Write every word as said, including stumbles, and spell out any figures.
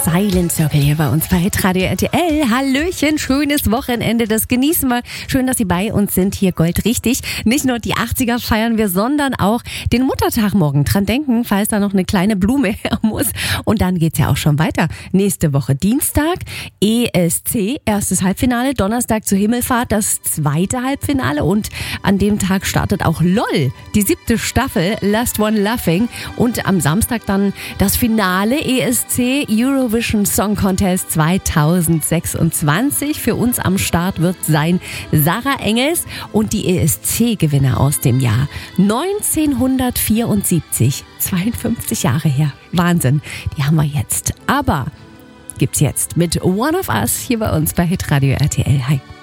Silent Circle hier bei uns bei Hitradio R T L. Hallöchen, schönes Wochenende, das genießen wir. Schön, dass Sie bei uns sind, hier goldrichtig. Nicht nur die achtziger feiern wir, sondern auch den Muttertag morgen. Dran denken, falls da noch eine kleine Blume her muss. Und dann geht's ja auch schon weiter. Nächste Woche Dienstag, E S C, erstes Halbfinale. Donnerstag zur Himmelfahrt, das zweite Halbfinale. Und an dem Tag startet auch LOL, die siebte Staffel, Last One Laughing. Und am Samstag dann das Finale, E S C Eurovision Song Contest zweitausendsechsundzwanzig. Für uns am Start wird sein Sarah Engels und die E S C-Gewinner aus dem Jahr neunzehnhundertvierundsiebzig. zweiundfünfzig Jahre her. Wahnsinn, die haben wir jetzt. Aber gibt's jetzt mit One of Us hier bei uns bei Hitradio R T L. Hi.